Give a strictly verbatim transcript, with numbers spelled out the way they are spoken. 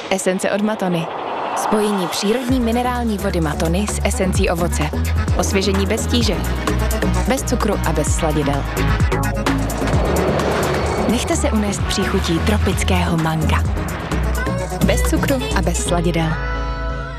Esence od Matony. Spojení přírodní minerální vody Matony s esencí ovoce. Osvěžení bez tíže. Bez cukru a bez sladidel. Nechte se unést příchutí tropického manga. Bez cukru a bez sladidel.